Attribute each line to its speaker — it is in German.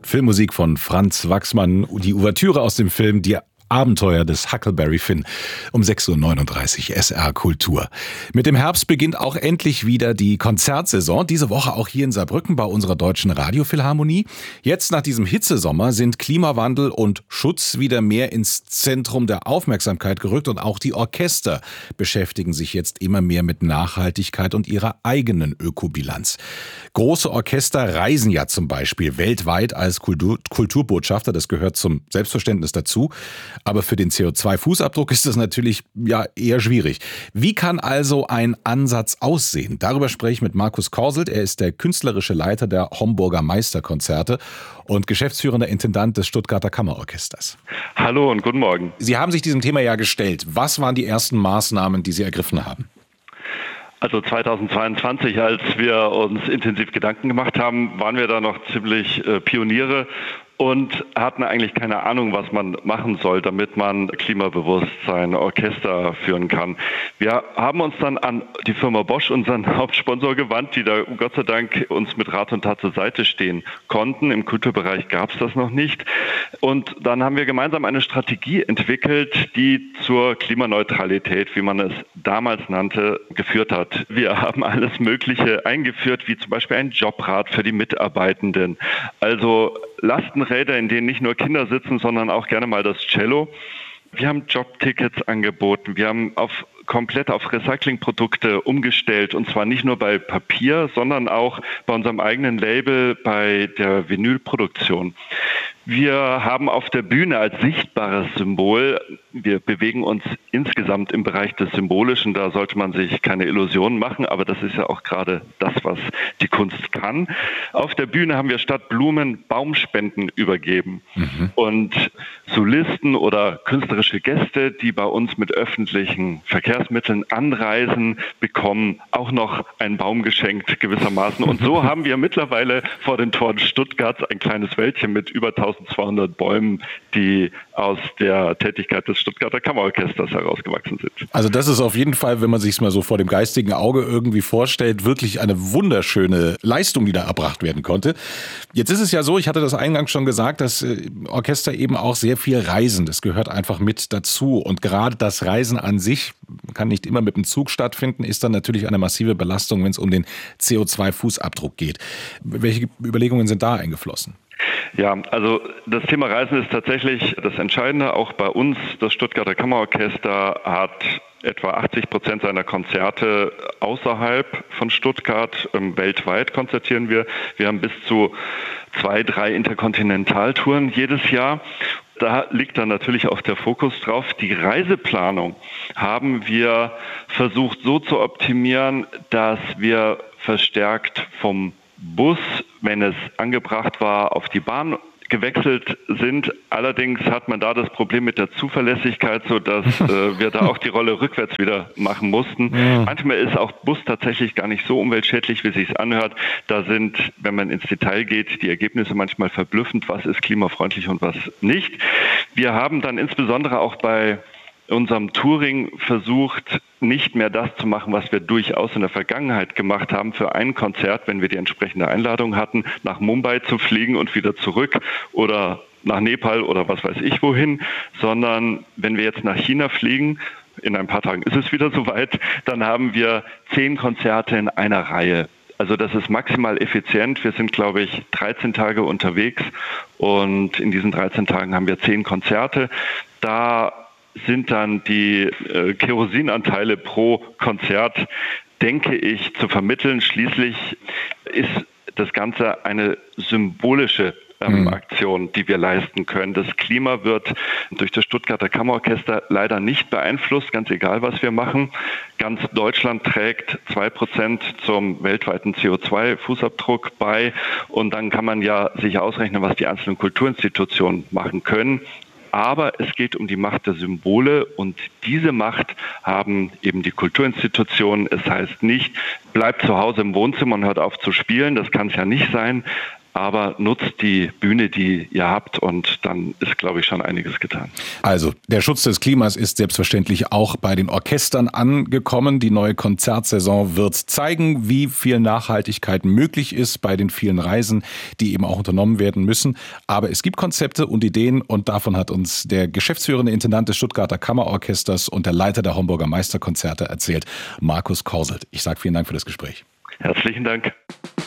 Speaker 1: Filmmusik von Franz Waxman, die Ouvertüre aus dem Film Die Abenteuer des Huckleberry Finn um 6:39 Uhr SR Kultur. Mit dem Herbst beginnt auch endlich wieder die Konzertsaison. Diese Woche auch hier in Saarbrücken bei unserer Deutschen Radiophilharmonie. Jetzt nach diesem Hitzesommer sind Klimawandel und Schutz wieder mehr ins Zentrum der Aufmerksamkeit gerückt und auch die Orchester beschäftigen sich jetzt immer mehr mit Nachhaltigkeit und ihrer eigenen Ökobilanz. Große Orchester reisen ja zum Beispiel weltweit als Kulturbotschafter. Das gehört zum Selbstverständnis dazu. Aber für den CO2-Fußabdruck ist das natürlich eher schwierig. Wie kann also ein Ansatz aussehen? Darüber spreche ich mit Markus Korselt. Er ist der künstlerische Leiter der Homburger Meisterkonzerte und geschäftsführender Intendant des Stuttgarter Kammerorchesters.
Speaker 2: Hallo und guten Morgen.
Speaker 1: Sie haben sich diesem Thema ja gestellt. Was waren die ersten Maßnahmen, die Sie ergriffen haben?
Speaker 2: Also 2022, als wir uns intensiv Gedanken gemacht haben, waren wir da noch ziemlich Pioniere und hatten eigentlich keine Ahnung, was man machen soll, damit man Klimabewusstsein Orchester führen kann. Wir haben uns dann an die Firma Bosch, unseren Hauptsponsor, gewandt, die da Gott sei Dank uns mit Rat und Tat zur Seite stehen konnten. Im Kulturbereich gab es das noch nicht. Und dann haben wir gemeinsam eine Strategie entwickelt, die zur Klimaneutralität, wie man es damals nannte, geführt hat. Wir haben alles Mögliche eingeführt, wie zum Beispiel ein Jobrat für die Mitarbeitenden. Also Lastenräder, in denen nicht nur Kinder sitzen, sondern auch gerne mal das Cello. Wir haben Jobtickets angeboten. Wir haben komplett auf Recyclingprodukte umgestellt, und zwar nicht nur bei Papier, sondern auch bei unserem eigenen Label bei der Vinylproduktion. Wir haben auf der Bühne als sichtbares Symbol, wir bewegen uns insgesamt im Bereich des Symbolischen, da sollte man sich keine Illusionen machen, aber das ist ja auch gerade das, was die Kunst kann. Auf der Bühne haben wir statt Blumen Baumspenden übergeben. Und Solisten oder künstlerische Gäste, die bei uns mit öffentlichen Verkehrsmitteln anreisen, bekommen auch noch einen Baum geschenkt gewissermaßen. Und so haben wir mittlerweile vor den Toren Stuttgarts ein kleines Wäldchen mit über 1200 Bäumen, die aus der Tätigkeit des Stuttgarter Kammerorchesters herausgewachsen sind.
Speaker 1: Also das ist auf jeden Fall, wenn man sich es mal so vor dem geistigen Auge irgendwie vorstellt, wirklich eine wunderschöne Leistung, die da erbracht werden konnte. Jetzt ist es ja so, ich hatte das eingangs schon gesagt, dass Orchester eben auch sehr viel reisen. Das gehört einfach mit dazu. Und gerade das Reisen an sich kann nicht immer mit dem Zug stattfinden, ist dann natürlich eine massive Belastung, wenn es um den CO2-Fußabdruck geht. Welche Überlegungen sind da eingeflossen?
Speaker 2: Ja, also das Thema Reisen ist tatsächlich das Entscheidende. Auch bei uns, das Stuttgarter Kammerorchester, hat etwa 80% seiner Konzerte außerhalb von Stuttgart. Weltweit konzertieren wir. Wir haben bis zu 2-3 Interkontinentaltouren jedes Jahr. Da liegt dann natürlich auch der Fokus drauf. Die Reiseplanung haben wir versucht so zu optimieren, dass wir verstärkt vom Bus, wenn es angebracht war, auf die Bahn gewechselt sind. Allerdings hat man da das Problem mit der Zuverlässigkeit, sodass wir da auch die Rolle rückwärts wieder machen mussten. Ja. Manchmal ist auch Bus tatsächlich gar nicht so umweltschädlich, wie es sich anhört. Da sind, wenn man ins Detail geht, die Ergebnisse manchmal verblüffend, was ist klimafreundlich und was nicht. Wir haben dann insbesondere auch bei unserem Touring versucht, nicht mehr das zu machen, was wir durchaus in der Vergangenheit gemacht haben, für ein Konzert, wenn wir die entsprechende Einladung hatten, nach Mumbai zu fliegen und wieder zurück oder nach Nepal oder was weiß ich wohin, sondern wenn wir jetzt nach China fliegen, in ein paar Tagen ist es wieder soweit, dann haben wir 10 Konzerte in einer Reihe. Also das ist maximal effizient. Wir sind, glaube ich, 13 Tage unterwegs und in diesen 13 Tagen haben wir 10 Konzerte. Da sind dann die Kerosinanteile pro Konzert, denke ich, zu vermitteln. Schließlich ist das Ganze eine symbolische Aktion, die wir leisten können. Das Klima wird durch das Stuttgarter Kammerorchester leider nicht beeinflusst, ganz egal, was wir machen. Ganz Deutschland trägt 2% zum weltweiten CO2-Fußabdruck bei. Und dann kann man ja sich ausrechnen, was die einzelnen Kulturinstitutionen machen können. Aber es geht um die Macht der Symbole und diese Macht haben eben die Kulturinstitutionen. Es heißt nicht, bleibt zu Hause im Wohnzimmer und hört auf zu spielen. Das kann es ja nicht sein. aber nutzt die Bühne, die ihr habt, und dann ist, glaube ich, schon einiges getan.
Speaker 1: Also, der Schutz des Klimas ist selbstverständlich auch bei den Orchestern angekommen. Die neue Konzertsaison wird zeigen, wie viel Nachhaltigkeit möglich ist bei den vielen Reisen, die eben auch unternommen werden müssen. Aber es gibt Konzepte und Ideen, und davon hat uns der geschäftsführende Intendant des Stuttgarter Kammerorchesters und der Leiter der Homburger Meisterkonzerte erzählt, Markus Korselt. Ich sage vielen Dank für das Gespräch.
Speaker 2: Herzlichen Dank.